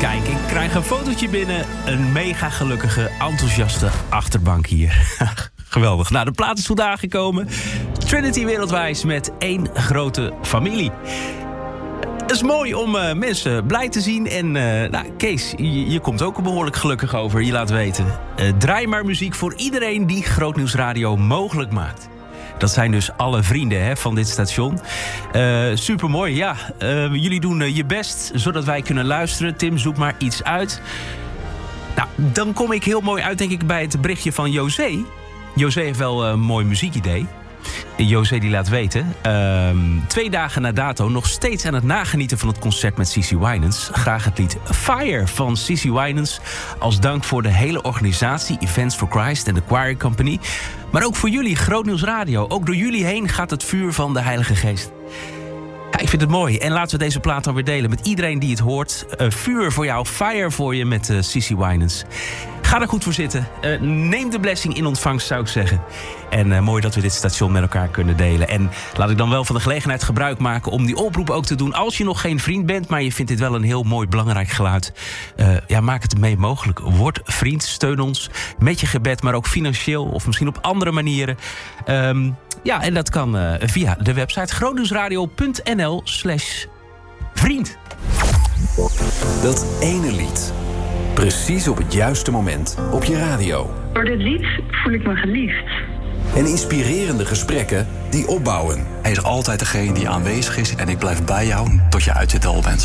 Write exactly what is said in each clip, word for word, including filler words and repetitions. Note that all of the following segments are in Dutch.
Kijk, ik krijg een fotootje binnen. Een mega gelukkige, enthousiaste achterbank hier. Geweldig. Nou, de plaat is vandaag gekomen. Trinity Wereldwijs met één grote familie. Het is mooi om uh, mensen blij te zien. En uh, nou, Kees, je, je komt ook behoorlijk gelukkig over. Je laat weten. Uh, draai maar muziek voor iedereen die Grootnieuws Radio mogelijk maakt. Dat zijn dus alle vrienden hè, van dit station. Uh, supermooi, ja. Uh, jullie doen uh, je best, zodat wij kunnen luisteren. Tim, zoek maar iets uit. Nou, dan kom ik heel mooi uit, denk ik, bij het berichtje van José. José heeft wel een mooi muziekidee. José die laat weten. Uh, twee dagen na dato nog steeds aan het nagenieten van het concert met Cissy Winans. Graag het lied Fire van Cissy Winans. Als dank voor de hele organisatie Events for Christ en de Choir Company. Maar ook voor jullie, Grootnieuws Radio. Ook door jullie heen gaat het vuur van de Heilige Geest. Ja, ik vind het mooi. En laten we deze plaat dan weer delen met iedereen die het hoort. Uh, vuur voor jou, fire voor je met uh, Cissy Winans. Ga er goed voor zitten. Uh, neem de blessing in ontvangst, zou ik zeggen. En uh, mooi dat we dit station met elkaar kunnen delen. En laat ik dan wel van de gelegenheid gebruik maken om die oproep ook te doen. Als je nog geen vriend bent, maar je vindt dit wel een heel mooi, belangrijk geluid. Uh, ja, maak het mee mogelijk. Word vriend, steun ons met je gebed, maar ook financieel of misschien op andere manieren. Um, ja, en dat kan uh, via de website grootnieuwsradio.nl slash vriend. Dat ene lied. Precies op het juiste moment op je radio. Door dit lied voel ik me geliefd. En inspirerende gesprekken die opbouwen. Hij is altijd degene die aanwezig is en ik blijf bij jou tot je uit dit dal bent.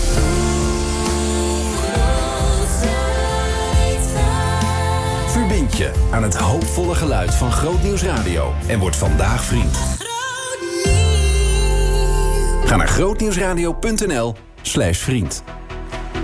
Verbind je aan het hoopvolle geluid van Grootnieuws Radio en word vandaag vriend. Ga naar grootnieuwsradio.nl slash vriend.